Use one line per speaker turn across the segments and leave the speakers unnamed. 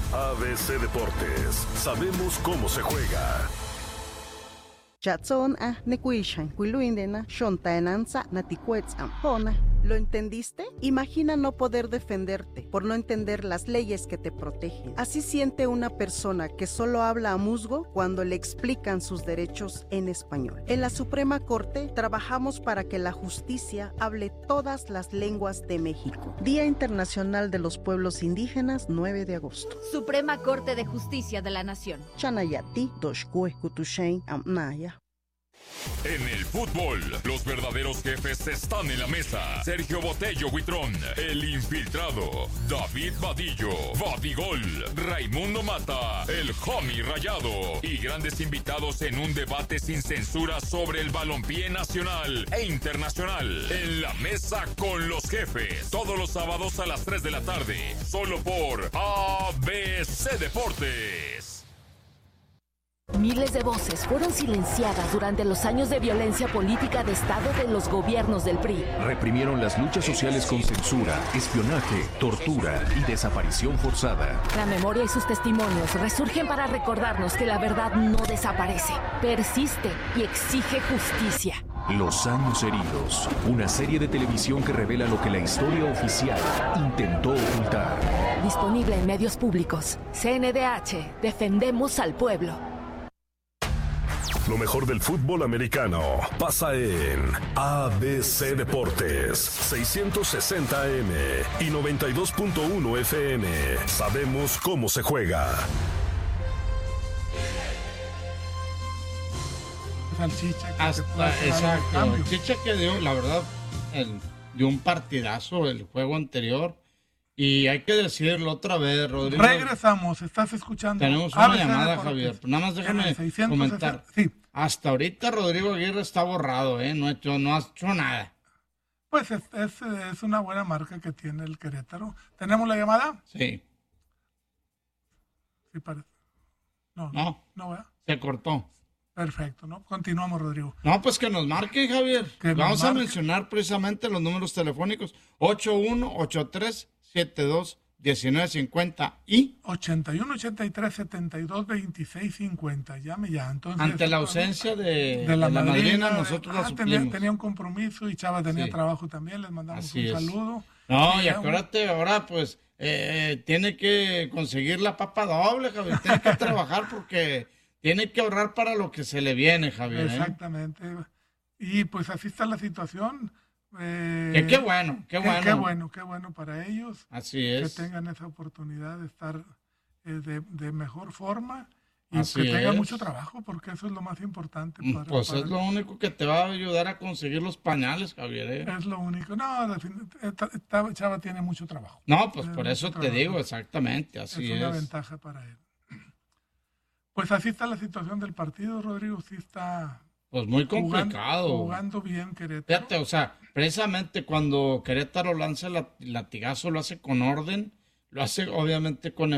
ABC Deportes, sabemos cómo se juega.
Chatson nekuishan kuiluindena shontaenanza natikuetz ampona. ¿Lo entendiste? Imagina no poder defenderte por no entender las leyes que te protegen. Así siente una persona que solo habla a musgo cuando le explican sus derechos en español. En la Suprema Corte trabajamos para que la justicia hable todas las lenguas de México. Día Internacional de los Pueblos Indígenas, 9 de agosto.
Suprema Corte de Justicia de la Nación.
Chanayati, Doshkue, Kutushain, Amnaya.
En el fútbol, los verdaderos jefes están en la mesa. Sergio Botello Huitrón, el infiltrado. David Vadillo, Vadigol. Raimundo Mata, el homie rayado. Y grandes invitados en un debate sin censura sobre el balompié nacional e internacional. En la mesa con los jefes. Todos los sábados a las 3 de la tarde. Solo por ABC Deportes.
Miles de voces fueron silenciadas durante los años de violencia política de Estado de los gobiernos del PRI.
Reprimieron las luchas sociales con censura, espionaje, tortura y desaparición forzada.
La memoria y sus testimonios resurgen para recordarnos que la verdad no desaparece, persiste y exige justicia.
Los años heridos, una serie de televisión que revela lo que la historia oficial intentó ocultar.
Disponible en medios públicos. CNDH, defendemos al pueblo.
Lo mejor del fútbol americano pasa en ABC Deportes, 660 AM y 92.1 FM. Sabemos cómo se juega.
Exacto. El Chicha que dio, la verdad, dio un partidazo el juego anterior. Y hay que decirlo otra vez, Rodrigo.
Regresamos, estás escuchando.
Tenemos una llamada, Javier. Nada más déjame comentar.
Sí.
Hasta ahorita Rodrigo Aguirre está borrado, no ha hecho nada.
Pues es una buena marca que tiene el Querétaro. ¿Tenemos la llamada?
Sí.
Sí, parece. No, ¿verdad?
Se cortó.
Perfecto, ¿no? Continuamos, Rodrigo.
No, pues que nos marque, Javier. Vamos a mencionar precisamente los números telefónicos. 8183721950 y
8183722650. Llame ya. Entonces,
ante la ausencia de la madrina, nosotros la suplimos.
Tenía un compromiso y Chava tenía trabajo también. Les mandamos un saludo.
No, y acuérdate, ahora pues tiene que conseguir la papa doble, Javier. Tiene que trabajar porque tiene que ahorrar para lo que se le viene, Javier.
Exactamente. Y pues así está la situación.
Qué bueno.
Qué bueno para ellos.
Así es.
Que tengan esa oportunidad de estar de mejor forma y
así
que tengan
es.
mucho trabajo, porque eso es lo más importante.
Pues es lo único que te va a ayudar a conseguir los pañales, Javier.
Es lo único. No, Chava tiene mucho trabajo.
No, pues por eso te digo, exactamente, así es.
Es una ventaja para él. Pues así está la situación del partido, Rodrigo. Sí está...
Pues muy complicado.
Jugando bien Querétaro.
Fíjate, o sea, precisamente cuando Querétaro lanza el latigazo, lo hace con orden, lo hace obviamente con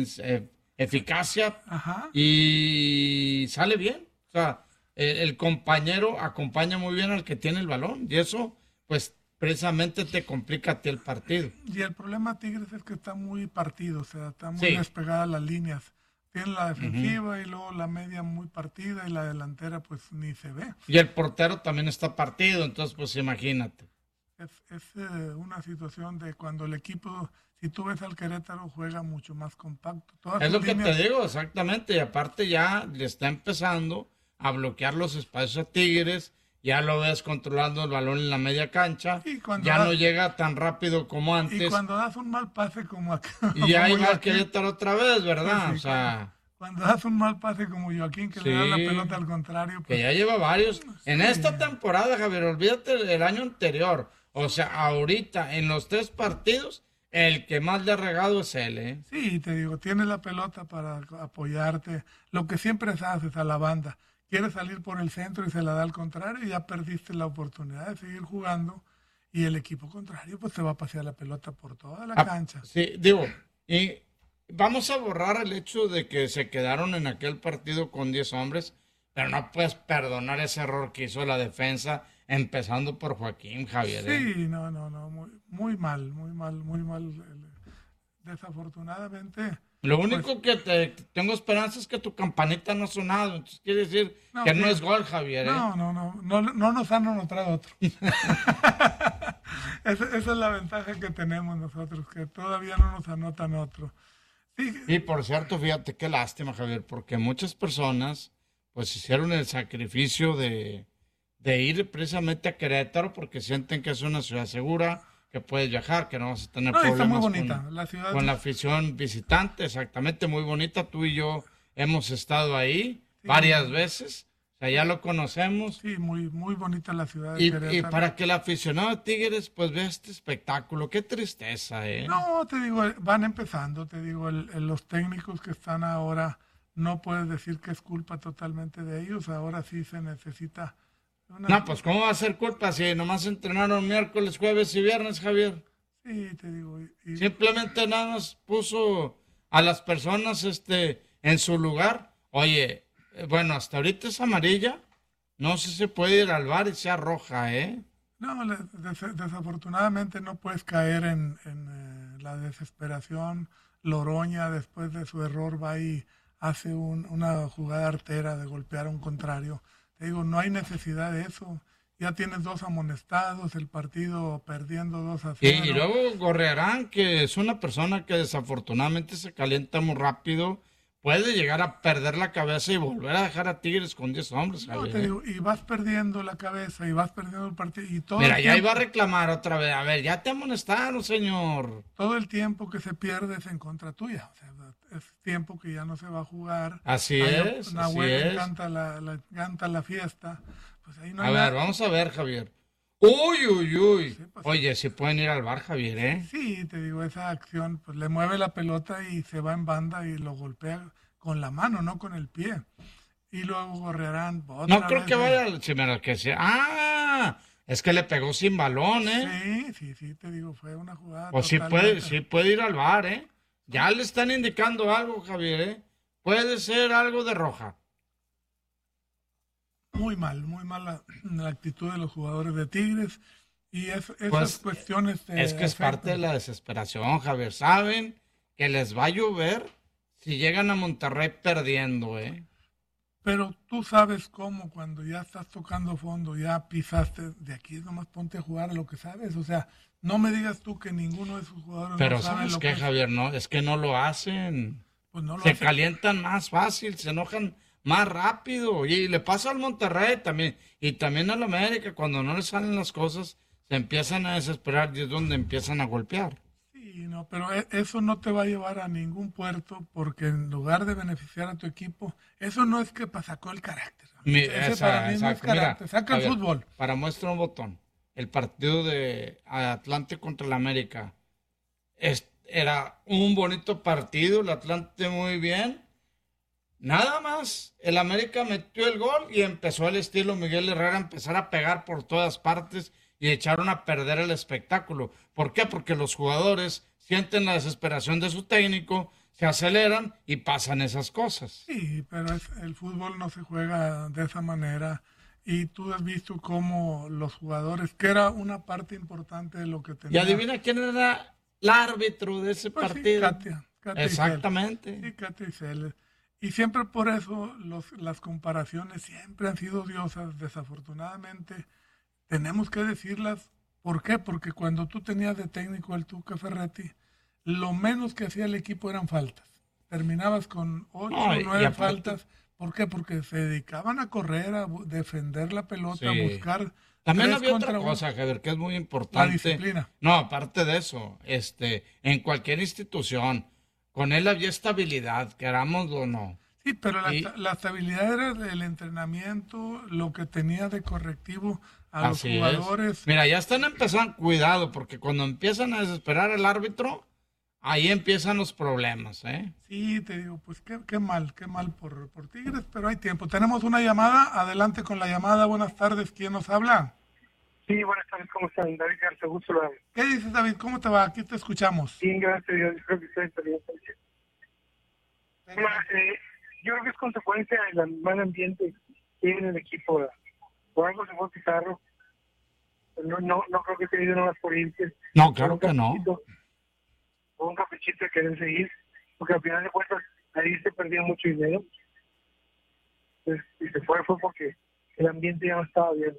eficacia.
Ajá.
Y sale bien. O sea, el compañero acompaña muy bien al que tiene el balón y eso, pues, precisamente te complica a ti el partido.
Y el problema, Tigres, es que está muy partido, o sea, está muy despegadas las líneas. Tiene la defensiva y luego la media muy partida y la delantera pues ni se ve.
Y el portero también está partido, entonces pues imagínate.
Es una situación de cuando el equipo, si tú ves al Querétaro, juega mucho más compacto.
Es lo que te digo, exactamente, y aparte ya le está empezando a bloquear los espacios a Tigres, ya lo ves controlando el balón en la media cancha, ya no llega tan rápido como antes.
Y cuando das un mal pase como acá.
Y ya iba al Querétaro otra vez, ¿verdad?
Pues sí, o sea, cuando das un mal pase como Joaquín, que le da la pelota al contrario. Pues,
que ya lleva varios. En esta temporada, Javier, olvídate del año anterior. O sea, ahorita, en los 3 partidos, el que más le ha regado es él,
Sí, te digo, tiene la pelota para apoyarte. Lo que siempre haces a la banda. Quieres salir por el centro y se la da al contrario y ya perdiste la oportunidad de seguir jugando y el equipo contrario pues te va a pasear la pelota por toda la cancha.
Sí, digo, y vamos a borrar el hecho de que se quedaron en aquel partido con 10 hombres, pero no puedes perdonar ese error que hizo la defensa, empezando por Joaquín, Javier.
Sí, no, muy mal. Desafortunadamente
Lo único que tengo esperanza es que tu campanita no ha sonado. Entonces quiere decir que no es gol, Javier.
No nos han anotado otro. Esa es la ventaja que tenemos nosotros, que todavía no nos anotan otro. Sí.
Y por cierto, fíjate qué lástima, Javier, porque muchas personas pues hicieron el sacrificio de ir precisamente a Querétaro porque sienten que es una ciudad segura, que puedes viajar, que no vas a tener problemas
está muy bonita, la ciudad
con la afición visitante, exactamente, muy bonita. Tú y yo hemos estado ahí varias veces, o sea, ya lo conocemos.
Sí, muy, muy bonita la ciudad de Querétaro.
Y para que el aficionado de Tigres pues vea este espectáculo, qué tristeza,
No, te digo, van empezando, te digo, los técnicos que están ahora, no puedes decir que es culpa totalmente de ellos, ahora sí se necesita...
No, pues ¿cómo va a ser culpa si nomás entrenaron miércoles, jueves y viernes, Javier?
Sí, te digo.
Simplemente nada más puso a las personas en su lugar. Oye, bueno, hasta ahorita es amarilla. No sé si se puede ir al bar y sea roja, ¿eh?
No, desafortunadamente no puedes caer en la desesperación. Loroña, después de su error, va y hace una jugada artera de golpear a un contrario. Te digo, no hay necesidad de eso. Ya tienes 2 amonestados, el partido perdiendo 2-0.
Y luego Gorrearán, que es una persona que desafortunadamente se calienta muy rápido, puede llegar a perder la cabeza y volver a dejar a Tigres con 10 hombres.
No, te digo, y vas perdiendo la cabeza y vas perdiendo el partido. Y todo
Mira, ya iba a reclamar otra vez. A ver, ya te amonestaron, señor.
Todo el tiempo que se pierde es en contra tuya. O sea, es tiempo que ya no se va a jugar.
Así es.
Nahuel le encanta la fiesta. Pues ahí no
a ver, vamos a ver, Javier. Uy. Sí, pues, oye, si pueden ir al bar, Javier, ¿eh?
Sí, te digo, esa acción, pues le mueve la pelota y se va en banda y lo golpea con la mano, no con el pie. Y luego Gorrearán.
No creo que vaya, si me lo que sea. ¡Ah! Es que le pegó sin balón, ¿eh?
Sí, te digo, fue una jugada.
Pues sí puede ir al bar, ¿eh? Ya le están indicando algo, Javier, ¿eh? Puede ser algo de roja.
Muy mal la actitud de los jugadores de Tigres. Y esas cuestiones...
Es que es parte de la desesperación, Javier. Saben que les va a llover si llegan a Monterrey perdiendo, ¿eh?
Pero tú sabes cómo cuando ya estás tocando fondo, ya pisaste, de aquí nomás ponte a jugar a lo que sabes. O sea, no me digas tú que ninguno de sus jugadores
pero
no sabe
¿sabes
lo
qué,
que
Javier? No, es que no lo hacen.
Pues no lo
se
hacen.
Calientan más fácil, se enojan más rápido. Y le pasa al Monterrey también. Y también al América, cuando no les salen las cosas, se empiezan a desesperar y es donde empiezan a golpear.
Sí, no, pero eso no te va a llevar a ningún puerto porque en lugar de beneficiar a tu equipo, eso no es que sacó el carácter. Para mí no es carácter.
Mira,
saca el fútbol.
Para muestra un botón. El partido de Atlante contra el América era un bonito partido, el Atlante muy bien. Nada más, el América metió el gol y empezó el estilo Miguel Herrera a empezar a pegar por todas partes y echaron a perder el espectáculo. ¿Por qué? Porque los jugadores sienten la desesperación de su técnico, se aceleran y pasan esas cosas.
Sí, pero el fútbol no se juega de esa manera y tú has visto cómo los jugadores, que era una parte importante de lo que tenía.
Y adivina quién era el árbitro de ese partido.
Sí, Katia
Exactamente.
Sí, Katia Isel. Y siempre por eso las comparaciones siempre han sido odiosas, desafortunadamente. Tenemos que decirlas. ¿Por qué? Porque cuando tú tenías de técnico al Tuca Ferretti, lo menos que hacía el equipo eran faltas. Terminabas con 8 o 9 faltas. ¿Por qué? Porque se dedicaban a correr, a defender la pelota, a buscar...
También había otra cosa, Javier, que es muy importante.
La disciplina.
No, aparte de eso, en cualquier institución, con él había estabilidad, querámoslo o no.
Sí, pero la estabilidad era el entrenamiento, lo que tenía de correctivo a los jugadores.
Mira, ya están empezando, cuidado, porque cuando empiezan a desesperar al árbitro, ahí empiezan los problemas, ¿eh?
Sí, te digo, pues qué mal por Tigres, pero hay tiempo. Tenemos una llamada, adelante con la llamada. Buenas tardes, ¿quién nos habla?
Sí, buenas tardes, ¿cómo están? David Garza, gusto.
¿Qué dices, David? ¿Cómo te va? Aquí te escuchamos.
Bien, gracias a Dios, creo que estoy bien. Yo creo que es consecuencia del mal ambiente que hay en el equipo. Por algo se fue Pizarro. No creo que se haya ido nada más por irse.
No, claro que no.
Un caprichito de querer seguir. porque al final de cuentas ahí se perdía mucho dinero. Y se fue porque el ambiente ya no estaba bien.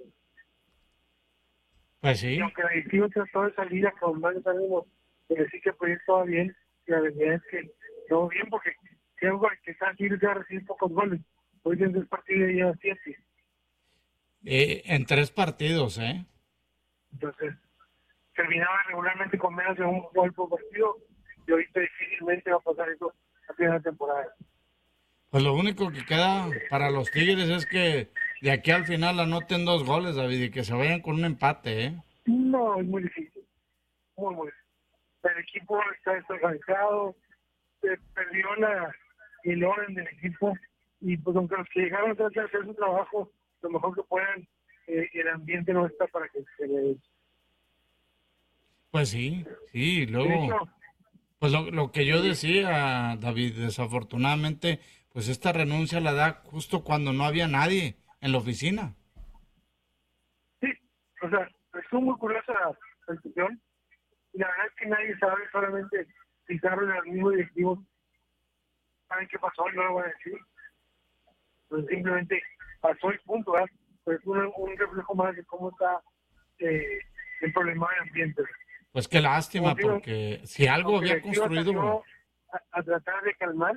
Pues sí.
Y aunque la directiva trató de salir a formar ánimos, pero sí que el proyecto estaba bien, y la realidad es que no bien, porque creo que está aquí ya recibe pocos goles. Hoy en 3 partidos ya 7.
En 3 partidos,
Entonces, terminaba regularmente con menos de un gol por partido, y ahorita difícilmente va a pasar eso a final de temporada.
Pues lo único que queda para los Tigres es que de aquí al final anoten 2 goles, David, y que se vayan con un empate,
No, es muy difícil. Muy difícil. El equipo está desorganizado, se perdió el orden del equipo, y pues aunque los que llegaron a tratar de hacer su trabajo lo mejor que puedan, el ambiente no está para que se le...
Pues sí, luego... Pues lo que yo decía, David, desafortunadamente, pues esta renuncia la da justo cuando no había nadie en la oficina.
Sí, o sea, estuvo muy curiosa la situación, y la verdad es que nadie sabe, solamente Pizarro y los mismos directivos saben qué pasó y no lo van a decir. Pues simplemente pasó y punto, ¿verdad? Pues es un reflejo más de cómo está el problema del ambiente.
Pues qué lástima, porque si algo había construido...
A tratar de calmar,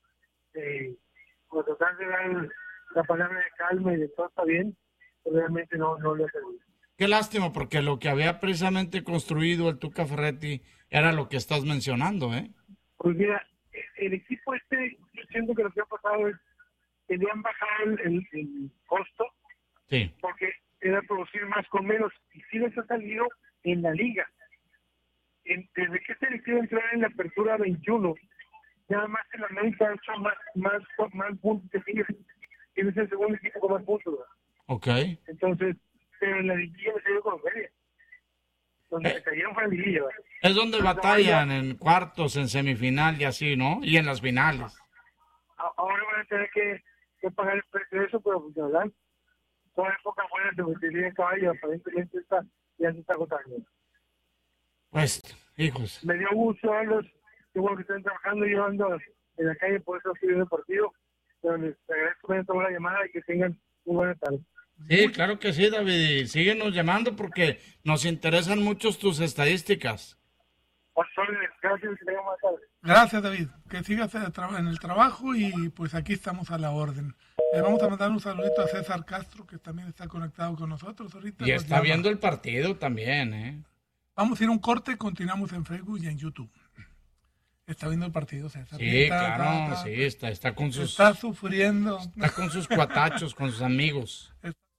o tratar de dar la palabra de calma y de todo está bien, pero realmente no le ha servido.
Qué lástima, porque lo que había precisamente construido el Tuca Ferretti era lo que estás mencionando,
Pues mira, el equipo yo siento que lo que ha pasado es que le han bajado el costo,
sí,
porque era producir más con menos, y sí les ha salido en la liga. Desde que este equipo entró en la apertura 21, nada más en la América ha hecho más puntos que Tigres. Es el segundo equipo con más puntos, ¿verdad?
Ok.
Entonces, pero en la liguilla me salió con feria. Donde se cayeron fue en la liguilla, ¿verdad?
Es donde batallan en cuartos, en semifinal y así, ¿no? Y en las finales.
Ahora van a tener que pagar el precio de eso, pero pues ¿verdad? Toda época buena se metería en caballo, aparentemente ya se está agotando.
Pues, hijos.
Me dio gusto verlos, qué bueno que están trabajando y llevando en la calle, por eso estoy viendo el partido. Pero les agradezco que me hayan tomado la llamada y que tengan muy buena tarde.
Sí, claro que sí, David. Síguenos llamando porque nos interesan mucho tus estadísticas.
Gracias, que tengan buena tarde.
Gracias, David. Que sigas en el trabajo y pues aquí estamos a la orden. Vamos a mandar un saludito a César Castro, que también está conectado con nosotros ahorita.
Y está viendo el partido también,
Vamos a ir a un corte y continuamos en Facebook y en YouTube. Está viendo el partido, César.
Sí, claro, sí, está con sus...
Está sufriendo.
Está con sus cuatachos, con sus amigos.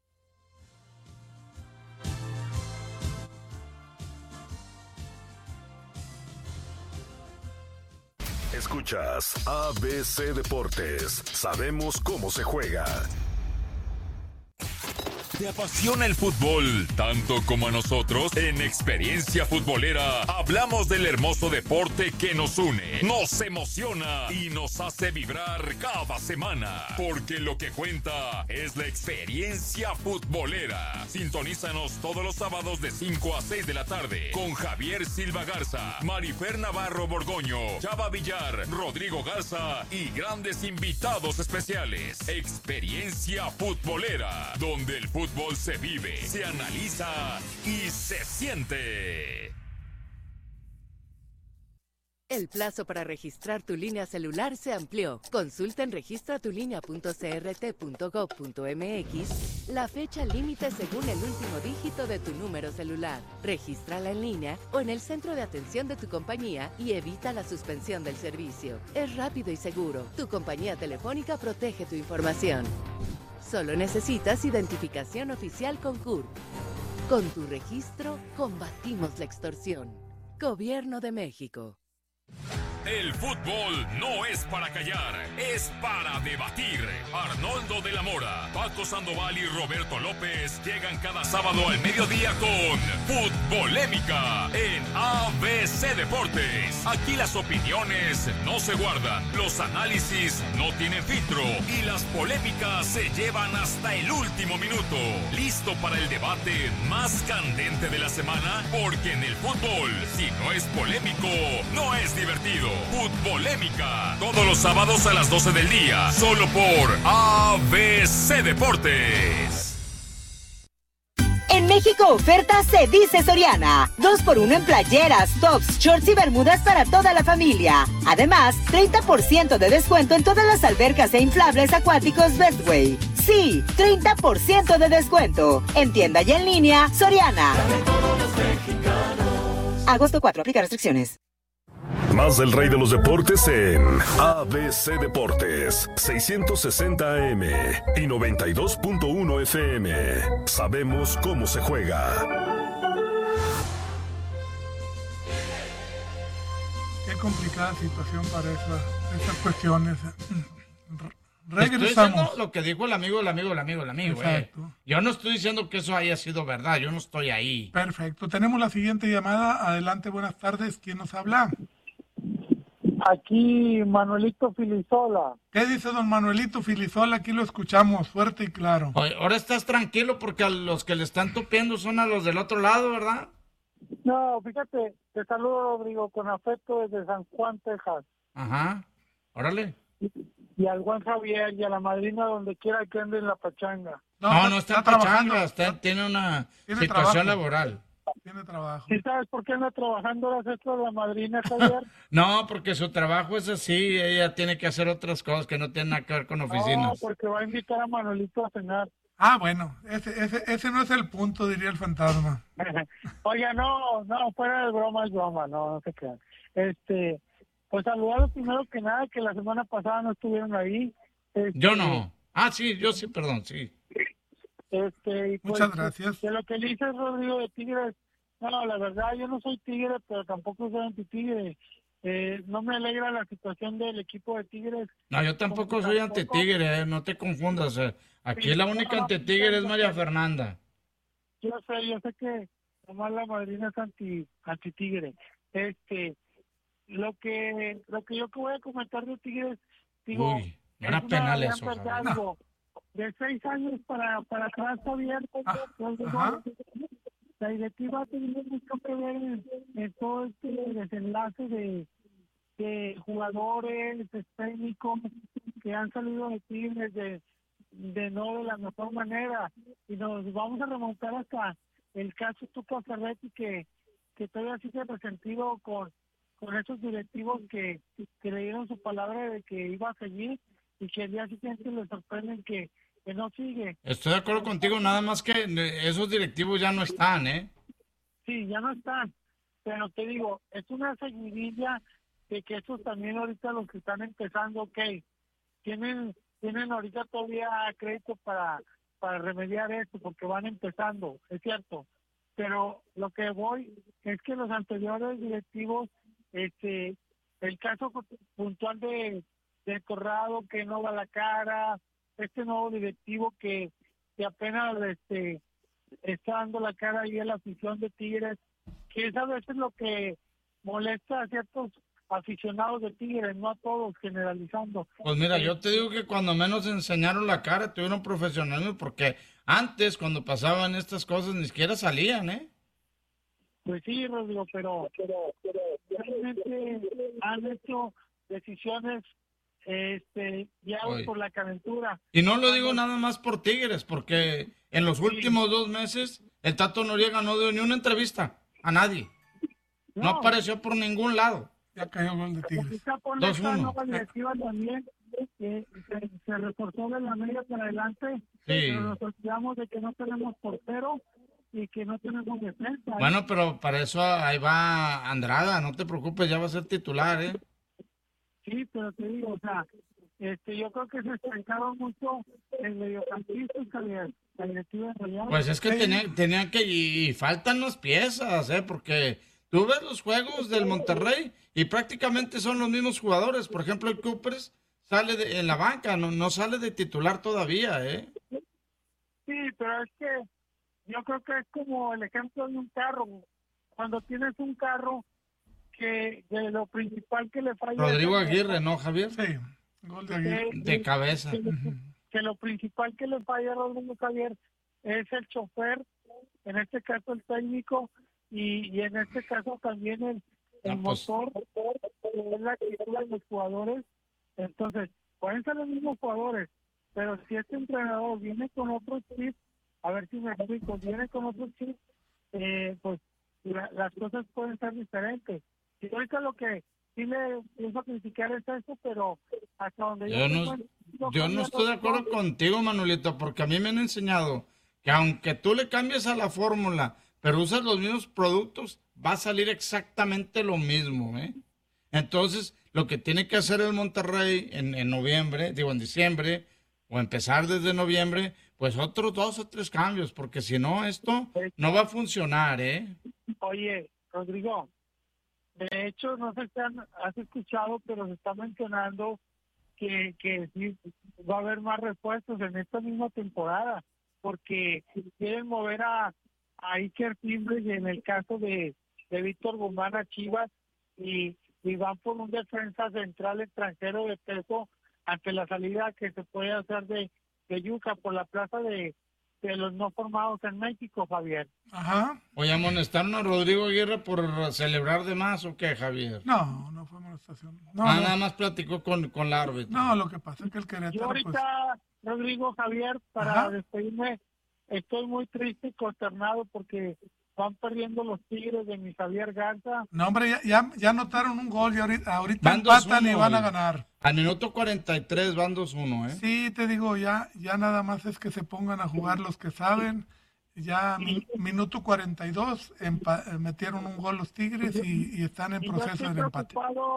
Escuchas ABC Deportes. Sabemos cómo se juega.
¿Te apasiona el fútbol tanto como a nosotros? En Experiencia Futbolera hablamos del hermoso deporte que nos une, nos emociona y nos hace vibrar cada semana. Porque lo que cuenta es la experiencia futbolera. Sintonízanos todos los sábados de 5 a 6 de la tarde con Javier Silva Garza, Marifer Navarro Borgoño, Chava Villar, Rodrigo Garza y grandes invitados especiales. Experiencia Futbolera, donde el fútbol se vive, se analiza y se siente.
El plazo para registrar tu línea celular se amplió. Consulta en registratulinea.crt.gov.mx la fecha límite según el último dígito de tu número celular. Regístrala en línea o en el centro de atención de tu compañía y evita la suspensión del servicio. Es rápido y seguro. Tu compañía telefónica protege tu información. Solo necesitas identificación oficial con CURP. Con tu registro, combatimos la extorsión. Gobierno de México.
El fútbol no es para callar, es para debatir. Arnoldo de la Mora, Paco Sandoval y Roberto López llegan cada sábado al mediodía con Futbolémica en ABC Deportes. Aquí las opiniones no se guardan, los análisis no tienen filtro y las polémicas se llevan hasta el último minuto. ¿Listo para el debate más candente de la semana? Porque en el fútbol, si no es polémico, no es divertido. Futbolémica. Todos los sábados a las 12 del día. Solo por ABC Deportes.
En México oferta se dice Soriana. 2x1 en playeras, tops, shorts y bermudas para toda la familia. Además, 30% de descuento en todas las albercas e inflables acuáticos Bestway. Sí, 30% de descuento. En tienda y en línea, Soriana. Agosto 4, aplica restricciones.
Más del rey de los deportes en ABC Deportes, 660 AM y 92.1 FM. Sabemos cómo se juega.
Qué complicada situación para esas cuestiones.
Estoy diciendo lo que dijo el amigo.
Exacto.
Yo no estoy diciendo que eso haya sido verdad, yo no estoy ahí.
Perfecto. Tenemos la siguiente llamada. Adelante, buenas tardes. ¿Quién nos habla?
Aquí, Manuelito Filisola.
¿Qué dice don Manuelito Filisola? Aquí lo escuchamos fuerte y claro.
Oye, ahora estás tranquilo porque a los que le están topiendo son a los del otro lado, ¿verdad?
No, fíjate, te saludo, Rodrigo, con afecto desde San Juan, Texas.
Ajá, órale.
Y al buen Javier y a la madrina donde quiera que ande en la pachanga.
No está trabajando, tiene una situación laboral.
Tiene trabajo.
¿Sí sabes por qué anda trabajando las extras la madrina, Javier?
No, porque su trabajo es así, ella tiene que hacer otras cosas que no tienen nada que ver con oficinas.
No, porque va a invitar a Manuelito a cenar.
Ah, bueno, ese no es el punto, diría el fantasma.
Oiga, no, fuera de broma es broma, no se crean. Pues saludarlos primero que nada, que la semana pasada no estuvieron ahí.
Yo no. Ah, sí, yo sí, perdón, sí.
Y pues,
muchas gracias.
De lo que le dice Rodrigo de Tigres, no, la verdad, yo no soy Tigre, pero tampoco soy anti-Tigre. No me alegra la situación del equipo de Tigres.
No, yo tampoco soy anti-Tigre, no te confundas. Aquí la única anti-Tigre es María Fernanda.
Yo sé que nomás la madrina es anti-Tigre. Lo que yo voy a comentar de Tigres, digo,
uy, no era penal eso.
De 6 años para atrás, Javier, la directiva ha tenido mucho que ver en todo este desenlace de jugadores, de técnicos que han salido de Tigres de no de la mejor manera. Y nos vamos a remontar hasta el caso Tuca Ferretti, que todavía sigue resentido con esos directivos que le dieron su palabra de que iba a seguir y que el día siguiente le sorprenden que no sigue.
Estoy de acuerdo contigo, nada más que esos directivos ya no están, ¿eh?
Sí, ya no están, pero te digo, es una seguidilla de que estos también ahorita los que están empezando, ok, tienen ahorita todavía crédito para remediar esto, porque van empezando, es cierto, pero lo que voy es que los anteriores directivos, el caso puntual de Corrado, que no va a la cara, este nuevo directivo que apenas está dando la cara ahí a la afición de Tigres, que es a veces lo que molesta a ciertos aficionados de Tigres, no a todos, generalizando.
Pues mira, yo te digo que cuando menos enseñaron la cara, tuvieron profesionalismo, porque antes, cuando pasaban estas cosas, ni siquiera salían, ¿eh?
Pues sí, Rodrigo, pero realmente han hecho decisiones guiados por la calentura.
Y no lo digo nada más por Tigres, porque en los últimos 2 meses el Tato Noriega no dio ni una entrevista a nadie. No apareció por ningún lado.
Ya cayó gol de Tigres.
2-1.
También se reforzó de la media para adelante,
sí.
Pero nos olvidamos de que no tenemos portero y que no tenemos defensa.
Bueno, pero para eso ahí va Andrada, no te preocupes, ya va a ser titular, ¿eh?
Sí, pero te digo, o sea, yo creo que se estancaron mucho en mediocampistas, la directiva de Rayados.
Pues es que tenían que, y faltan las piezas, porque tú ves los juegos del Monterrey y prácticamente son los mismos jugadores. Por ejemplo, el Coopers sale en la banca, no sale de titular todavía, ¿eh?
Sí, pero es que yo creo que es como el ejemplo de un carro. Cuando tienes un carro que de lo principal que le falla...
Rodrigo Aguirre, ¿no, Javier?
Sí, gol de Aguirre.
De cabeza.
Que lo principal que le falla a Rodrigo Javier es el chofer, en este caso el técnico, y en este caso también el motor es la actitud de los jugadores. Entonces, pueden ser los mismos jugadores, pero si este entrenador viene con otro chip, a ver si me explico, viene con otro chip, pues las cosas pueden ser diferentes. Y ahorita lo que sí le pienso criticar es eso, pero hasta donde
yo no estoy de acuerdo contigo, Manuelito, porque a mí me han enseñado que aunque tú le cambies a la fórmula, pero usas los mismos productos, va a salir exactamente lo mismo, ¿eh? Entonces, lo que tiene que hacer el Monterrey en noviembre, en diciembre, o empezar desde noviembre, pues otros 2 o 3 cambios, porque si no, esto no va a funcionar, ¿eh?
Oye, Rodrigo, de hecho, no sé si has escuchado, pero se está mencionando que sí va a haber más refuerzos en esta misma temporada, porque quieren mover a Iker Fimbres y en el caso de Víctor Guzmán a Chivas y van por un defensa central extranjero de peso ante la salida que se puede hacer de Yuca por la plaza de los no formados en México, Javier.
Ajá.
Oye, ¿amonestaron a Rodrigo Aguirre por celebrar de más o qué, Javier?
No fue amonestación.
Nada más platicó con la árbitro.
No, lo que pasa es que el Querétaro...
Yo ahorita, Rodrigo, Javier, para despedirme, estoy muy triste y consternado porque van perdiendo los Tigres de mi Javier Garza.
No, hombre, ya anotaron un gol y ahorita empatan y van a ganar.
Al minuto 43 van 2-1, ¿eh?
Sí, te digo, ya nada más es que se pongan a jugar los que saben. Ya minuto 42 metieron un gol los Tigres y están en proceso de empate.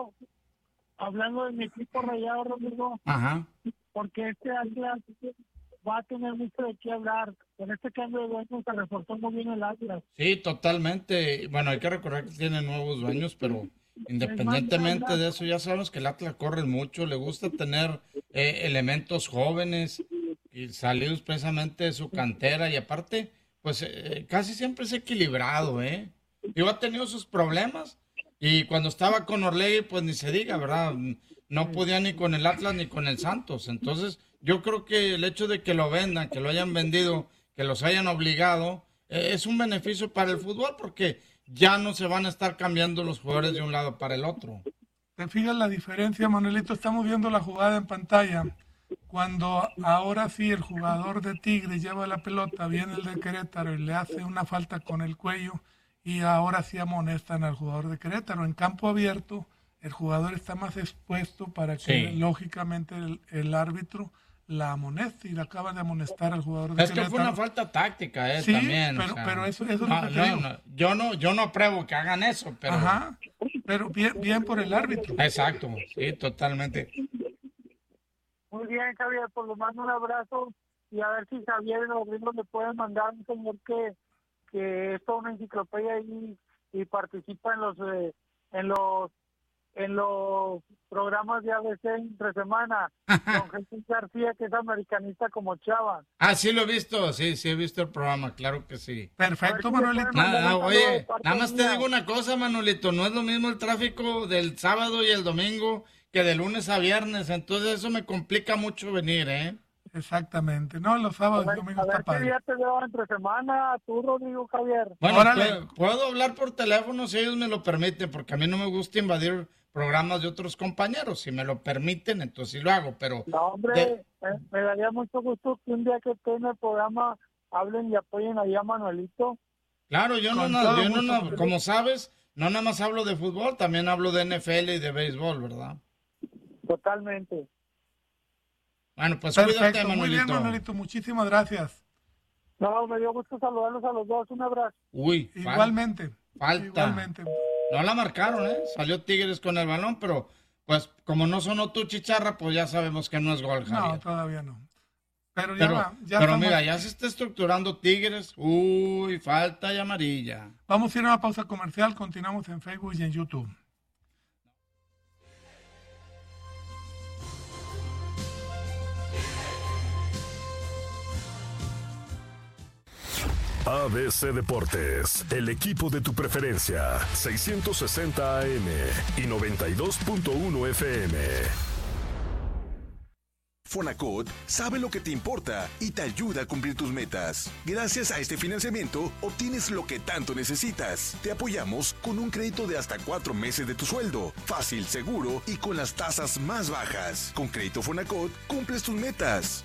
Hablando de mi equipo Rayado, Rodrigo, porque este Atlas va a tener mucho de qué hablar. Con este cambio de dueños se reforzó muy bien el Atlas.
Sí, totalmente. Bueno, hay que recordar que tiene nuevos dueños, pero independientemente de eso, ya sabemos que el Atlas corre mucho, le gusta tener elementos jóvenes y salidos precisamente de su cantera y aparte, pues casi siempre es equilibrado, ¿eh? Digo, ha tenido sus problemas y cuando estaba con Orlegui, pues ni se diga, ¿verdad? No podía ni con el Atlas ni con el Santos. Entonces, yo creo que el hecho de que lo vendan, que lo hayan vendido, que los hayan obligado, es un beneficio para el fútbol porque ya no se van a estar cambiando los jugadores de un lado para el otro.
¿Te fijas la diferencia, Manuelito? Estamos viendo la jugada en pantalla. Cuando ahora sí el jugador de Tigre lleva la pelota, viene el de Querétaro y le hace una falta con el cuello y ahora sí amonestan al jugador de Querétaro. En campo abierto, el jugador está más expuesto para que lógicamente el árbitro la amoneste y le acaban de amonestar al jugador de Querétaro.
Es que fue una falta táctica,
sí,
también.
Pero eso es lo que te digo.
Yo no apruebo que hagan eso, pero...
Ajá, pero bien por el árbitro.
Exacto, sí, totalmente.
Muy bien, Javier, por lo menos un abrazo y a ver si Javier y los gringos le pueden mandar un señor que es toda una enciclopedia y participa en los programas de ABC entre semana, con Jesús García, que es americanista como Chava.
Ah, sí lo he visto, sí he visto el programa, claro que sí.
Perfecto, Manuelito.
Oye, nada más te digo una cosa, Manuelito, no es lo mismo el tráfico del sábado y el domingo que de lunes a viernes, entonces eso me complica mucho venir, ¿eh?
Exactamente, no, los sábados y domingos está padre.
¿Qué día te veo entre semana, tú, Rodrigo, Javier?
Bueno, puedo hablar por teléfono si ellos me lo permiten, porque a mí no me gusta invadir programas de otros compañeros. Si me lo permiten, entonces sí lo hago, pero...
No, hombre, me daría mucho gusto que un día que esté en el programa hablen y apoyen ahí a Manuelito.
Claro, yo no, como sabes, no nada más hablo de fútbol, también hablo de NFL y de béisbol, ¿verdad?
Totalmente.
Bueno, pues
perfecto,
cuídate, Manuelito.
Muy bien, Manuelito, muchísimas gracias.
No, me dio gusto saludarlos a los dos, un abrazo.
Uy,
igualmente.
Falta.
Igualmente.
No la marcaron, ¿eh? Salió Tigres con el balón, pero pues como no sonó tu chicharra, pues ya sabemos que no es gol, Javier.
No, todavía no. Pero
estamos... mira, ya se está estructurando Tigres. Uy, falta y amarilla.
Vamos a ir a una pausa comercial, continuamos en Facebook y en YouTube.
ABC Deportes, el equipo de tu preferencia, 660 AM y 92.1 FM.
Fonacot sabe lo que te importa y te ayuda a cumplir tus metas. Gracias a este financiamiento, obtienes lo que tanto necesitas. Te apoyamos con un crédito de hasta 4 meses de tu sueldo. Fácil, seguro y con las tasas más bajas. Con Crédito Fonacot, cumples tus metas.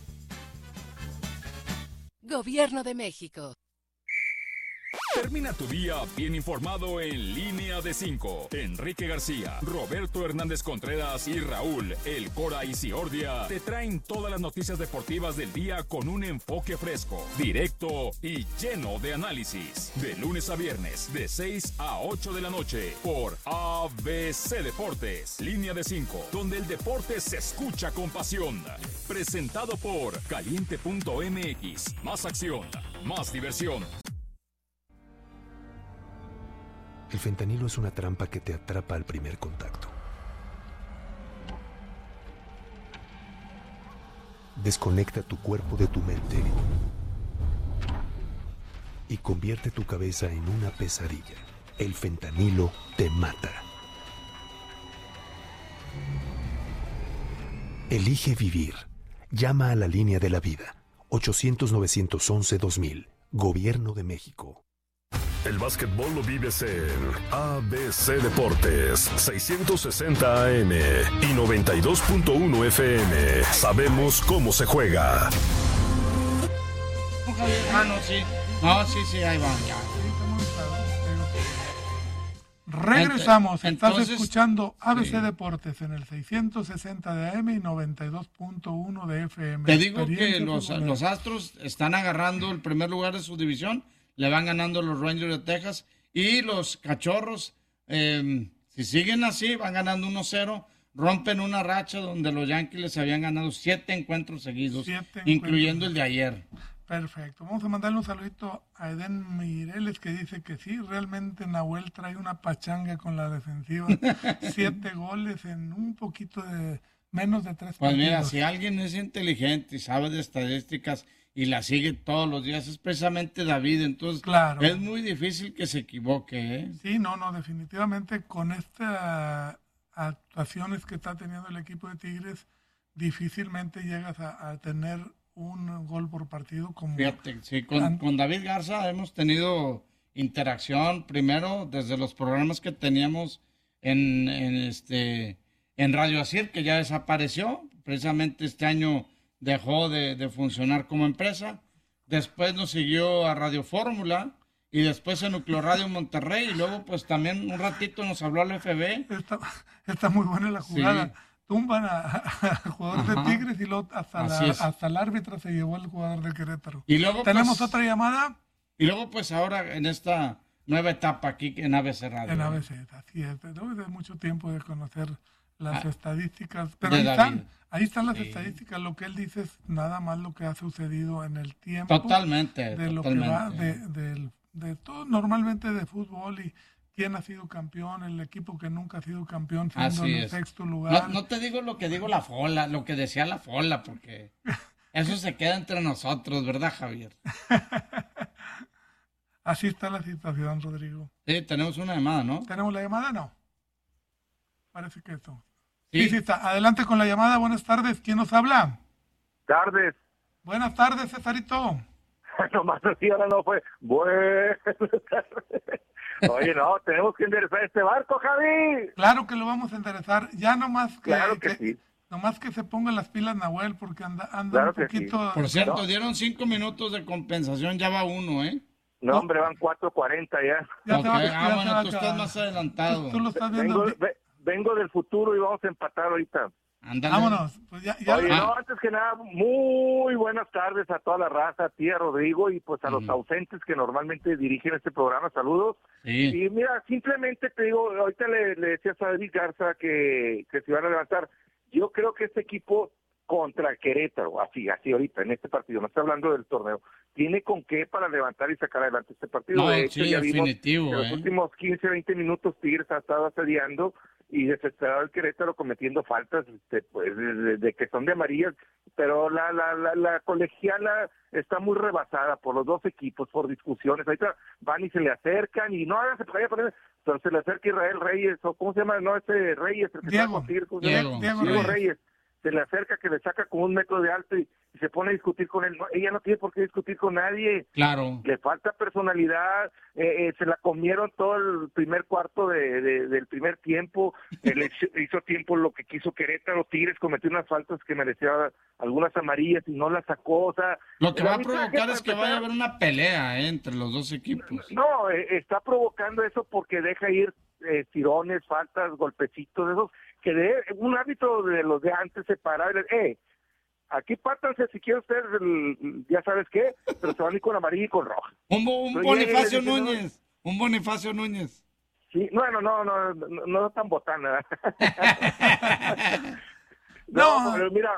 Gobierno de México.
Termina tu día bien informado en Línea de 5. Enrique García, Roberto Hernández Contreras y Raúl El Cora Isiordia te traen todas las noticias deportivas del día con un enfoque fresco, directo y lleno de análisis. De lunes a viernes, de 6 a 8 de la noche, por ABC Deportes. Línea de 5, donde el deporte se escucha con pasión. Presentado por Caliente.mx. Más acción, más diversión.
El fentanilo es una trampa que te atrapa al primer contacto. Desconecta tu cuerpo de tu mente y convierte tu cabeza en una pesadilla. El fentanilo te mata. Elige vivir. Llama a la línea de la vida. 800-911-2000. Gobierno de México.
El básquetbol lo vives en ABC Deportes, 660 AM y 92.1 FM. Sabemos cómo se juega.
No, sí. No, sí, ahí va. Ya.
Regresamos.
Entonces,
estás escuchando ABC Deportes en el 660 de AM y 92.1 de FM.
Te digo que los Astros están agarrando el primer lugar de su división. Le van ganando los Rangers de Texas. Y los Cachorros, si siguen así, van ganando 1-0. Rompen una racha donde los Yankees les habían ganado 7 encuentros seguidos, incluyendo el de ayer.
Perfecto. Vamos a mandarle un saludito a Eden Mireles, que dice que sí, realmente Nahuel trae una pachanga con la defensiva. 7 goles en un poquito de menos de 3
Pues
partidos.
mira, si alguien es inteligente y sabe de estadísticas y la sigue todos los días, es precisamente David. Entonces,
claro,
es muy difícil que se equivoque, ¿eh?
Sí, no, definitivamente con estas actuaciones que está teniendo el equipo de Tigres, difícilmente llegas a tener un gol por partido. Como
Fíjate, sí, con David Garza hemos tenido interacción, primero desde los programas que teníamos en Radio Asir, que ya desapareció, precisamente este año dejó de funcionar como empresa. Después nos siguió a Radio Fórmula y después en Nucleo Radio Monterrey, y luego pues también un ratito nos habló al FB.
Está muy buena la jugada. Sí. Tumban a jugador de Tigres y luego hasta el árbitro se llevó al jugador de Querétaro.
Y luego
tenemos otra llamada.
Y luego pues ahora en esta nueva etapa aquí en ABC Radio.
En ABC, así es. Después de mucho tiempo de conocer las estadísticas, pero ahí están las estadísticas. Lo que él dice es nada más lo que ha sucedido en el tiempo.
Totalmente.
De lo que va de todo, normalmente de fútbol, y quién ha sido campeón, el equipo que nunca ha sido campeón, siendo en el 6º lugar.
No te digo lo que digo la Fola, lo que decía la Fola, porque eso se queda entre nosotros, ¿verdad, Javier?
Así está la situación, Rodrigo.
Sí, tenemos una llamada, ¿no?
¿Tenemos la llamada? No. Parece que esto. Sí, está. Adelante con la llamada. Buenas tardes. ¿Quién nos habla?
Tardes.
Buenas tardes, Cesarito.
Nomás así ahora no fue. Buenas tardes. Oye, no, tenemos que enderezar este barco, Javi.
Claro que lo vamos a enderezar. Ya nomás que,
claro que sí.
Nomás que se pongan las pilas, Nahuel, porque anda
claro
un poquito...
Sí. Por cierto, dieron 5 minutos de compensación, ya va 1, ¿eh?
No, hombre, van 4:40 ya.
Bueno, tú estás más adelantado.
Tú lo estás viendo.
Vengo del futuro y vamos a empatar ahorita.
Ándale.
Vámonos. Pues ya.
Oye, antes que nada, muy buenas tardes a toda la raza, a ti, a Rodrigo, y pues a los ausentes que normalmente dirigen este programa. Saludos.
Sí.
Y mira, simplemente te digo, ahorita le decías a David Garza que se iban a levantar. Yo creo que este equipo contra Querétaro, así ahorita, en este partido, no estoy hablando del torneo, tiene con qué para levantar y sacar adelante este partido.
No,
de hecho,
sí,
ya
definitivo.
Vimos que los últimos 15, 20 minutos Tigres ha estado asediando y desesperado el Querétaro cometiendo faltas pues de que son de amarillas, pero la colegiala está muy rebasada por los dos equipos, por discusiones. Ahorita van y se le acercan y no háganse para allá, pero se le acerca Israel Reyes, o ¿cómo se llama? No, Reyes, el que
Diego
Reyes. se le acerca, que le saca como 1 metro de alto y se pone a discutir con él. No, ella no tiene por qué discutir con nadie.
Claro.
Le falta personalidad, se la comieron todo el primer cuarto del primer tiempo, hizo tiempo lo que quiso Querétaro, Tigres cometió unas faltas que merecía algunas amarillas y no las sacó, o sea...
Lo que va a provocar es que vaya a haber una pelea entre los dos equipos.
No, está provocando eso porque deja ir tirones, faltas, golpecitos, esos, que de un hábito de los de antes separar, aquí pátanse si quiere usted, ya sabes qué, pero se van a ir con amarillo y con roja. Un
Bonifacio Núñez, un Bonifacio Núñez.
Sí, no tan botana.
No,
pero mira,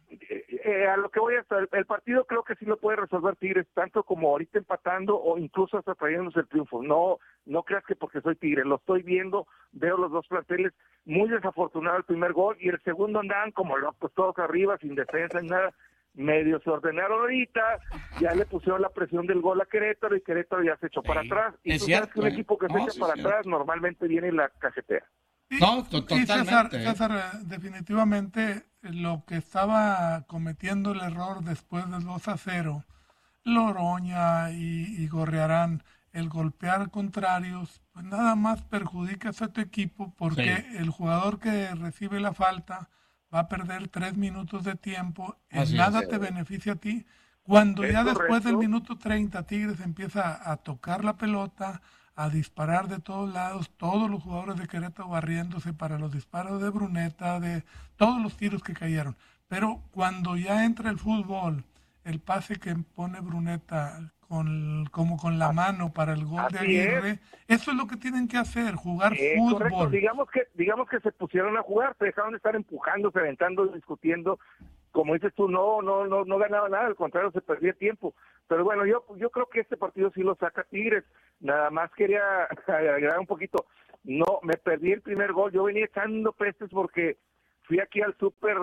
a lo que voy a estar, el partido creo que sí lo puede resolver Tigres, tanto como ahorita empatando o incluso hasta trayéndose el triunfo. No creas que porque soy Tigre, lo estoy viendo, veo los dos planteles, muy desafortunado el primer gol y el segundo andaban como locos, todos arriba, sin defensa ni nada, medio se ordenaron ahorita, ya le pusieron la presión del gol a Querétaro y Querétaro ya se echó para atrás. Y tú sabes que un equipo que se echa para atrás normalmente viene y la cajetea.
Totalmente.
César, definitivamente lo que estaba cometiendo el error después del 2-0, Loroña y Gorriarán, el golpear contrarios, pues nada más perjudica a tu equipo porque el jugador que recibe la falta va a perder 3 minutos de tiempo, en nada te beneficia a ti. Cuando ya después del minuto 30 Tigres empieza a tocar la pelota, a disparar de todos lados, todos los jugadores de Querétaro barriéndose para los disparos de Bruneta, de todos los tiros que cayeron. Pero cuando ya entra el fútbol, el pase que pone Bruneta como con la mano para el gol de Aguirre, eso es lo que tienen que hacer, jugar fútbol.
Correcto. Digamos que se pusieron a jugar, se dejaron de estar empujándose, aventando, discutiendo. Como dices tú, no ganaba nada, al contrario, se perdía tiempo. Pero bueno, yo creo que este partido sí lo saca Tigres. Nada más quería agregar un poquito. No, me perdí el primer gol. Yo venía echando pestes porque fui aquí al súper.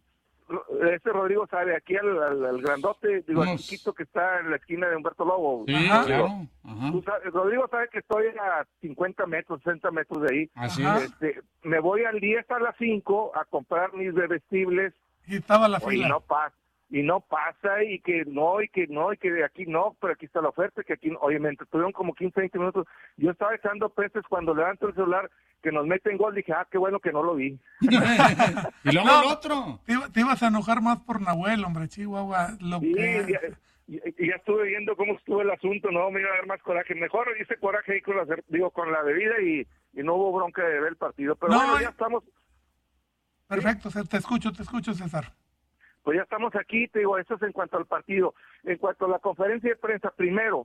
Rodrigo sabe, aquí al grandote, al chiquito que está en la esquina de Humberto Lobo.
Sí, claro.
Rodrigo sabe que estoy a 50 metros, 60 metros de ahí.
Así es.
Me voy al 10 a las 5 a comprar mis bebestibles.
Y estaba la fila.
Y no pasa, y que de aquí no, pero aquí está la oferta, que aquí, oye, me entretuvieron como 15, 20 minutos. Yo estaba echando pestes cuando levanto el celular, que nos meten gol, dije, qué bueno que no lo vi.
Y luego el otro.
Te ibas a enojar más por Nahuel, hombre, Chihuahua.
Ya estuve viendo cómo estuvo el asunto, no me iba a dar más coraje. Mejor hice coraje ahí con la bebida y no hubo bronca de ver el partido. Pero bueno, ya estamos.
Perfecto, te escucho, César.
Pues ya estamos aquí, te digo, eso es en cuanto al partido. En cuanto a la conferencia de prensa, primero,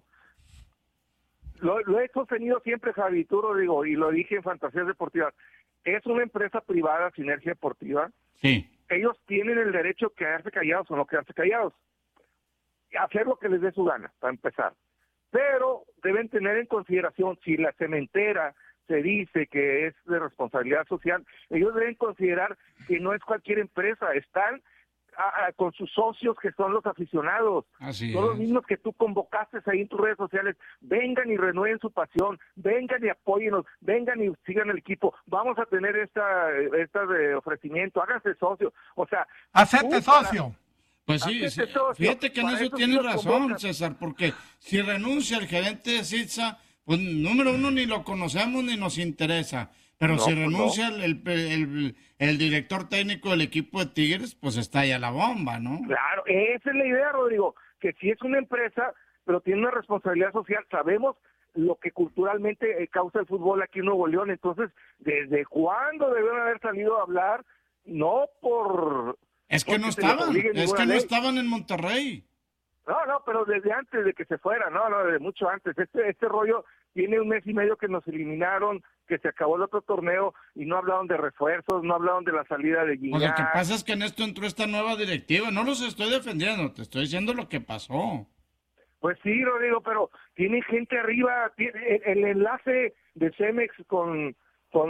lo he sostenido siempre, Javi, tú lo digo, y lo dije en Fantasías Deportivas, es una empresa privada, Sinergia Deportiva.
Sí.
Ellos tienen el derecho de quedarse callados o no quedarse callados. Hacer lo que les dé su gana, para empezar. Pero deben tener en consideración, si la cementera se dice que es de responsabilidad social, ellos deben considerar que no es cualquier empresa, están con sus socios que son los aficionados.
Así
son los mismos que tú convocaste ahí en tus redes sociales. Vengan y renueven su pasión, vengan y apóyennos, vengan y sigan el equipo. Vamos a tener esta de ofrecimiento, háganse socio. O sea,
¡hacete socio!
Pues sí, fíjate que en eso tienes razón, César, porque si renuncia el gerente de CITSA, pues número uno ni lo conocemos ni nos interesa. Pero si renuncia el director técnico del equipo de Tigres, pues estalla la bomba, ¿no?
Claro, esa es la idea, Rodrigo, que sí es una empresa, pero tiene una responsabilidad social. Sabemos lo que culturalmente causa el fútbol aquí en Nuevo León, entonces, ¿desde cuándo deben haber salido a hablar? No por...
Es que no estaban en Monterrey.
No, pero desde antes de que se fuera, desde mucho antes. Este rollo tiene 1 mes y medio que nos eliminaron, que se acabó el otro torneo y no hablaron de refuerzos, no hablaron de la salida de Guiñac.
Pues lo que pasa es que en esto entró esta nueva directiva, no los estoy defendiendo, te estoy diciendo lo que pasó.
Pues sí, Rodrigo, pero tiene gente arriba, tiene el enlace de Cemex con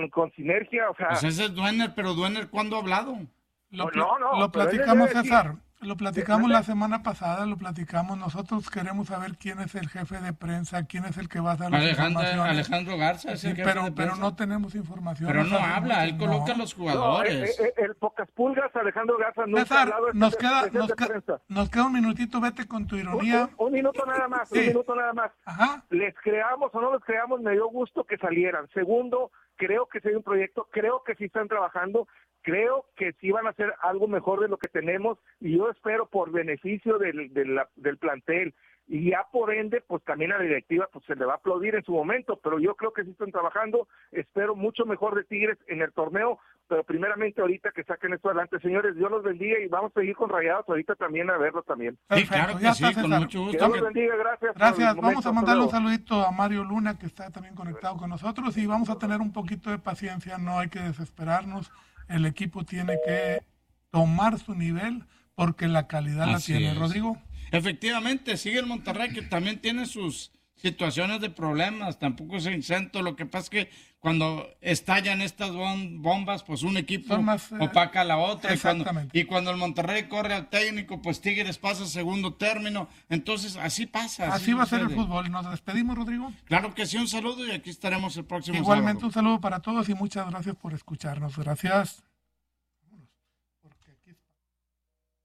Sinergia, o sea...
Pues ese es Duener, pero Duener, ¿cuándo ha hablado?
Lo platicamos, César. Lo platicamos la semana pasada, nosotros queremos saber quién es el jefe de prensa, quién es el que va a dar las informaciones.
Alejandro Garza es el jefe de prensa.
Pero no tenemos información.
Pero no habla, él coloca a los jugadores.
El pocas pulgas, Alejandro Garza, no
César,
ha hablado
nos queda un minutito, vete con tu ironía.
Un minuto nada más,
sí.
Un minuto nada más.
Ajá.
Les creamos o no les creamos, me dio gusto que salieran. Segundo, creo que sí hay un proyecto, creo que sí están trabajando, creo que sí van a hacer algo mejor de lo que tenemos y yo espero por beneficio del plantel y ya por ende pues también a la directiva pues se le va a aplaudir en su momento, pero yo creo que sí están trabajando, espero mucho mejor de Tigres en el torneo, pero primeramente ahorita que saquen esto adelante. Señores, Dios los bendiga y vamos a seguir con Rayados ahorita también a verlos también.
Sí, claro que sí, con mucho gusto.
Dios los bendiga, gracias.
Gracias, vamos a mandarle un saludito a Mario Luna que está también conectado con nosotros y vamos a tener un poquito de paciencia, no hay que desesperarnos, el equipo tiene que tomar su nivel porque la calidad la tiene. Rodrigo.
Efectivamente, sigue el Monterrey que también tiene sus situaciones de problemas, tampoco es exento, lo que pasa es que cuando estallan estas bombas, pues un equipo opaca a la otra, y cuando el Monterrey corre al técnico, pues Tigres pasa segundo término, entonces así pasa.
Así va a ser el fútbol. ¿Nos despedimos, Rodrigo?
Claro que sí, un saludo y aquí estaremos el próximo
Igualmente
sábado.
Un saludo para todos y muchas gracias por escucharnos. Gracias.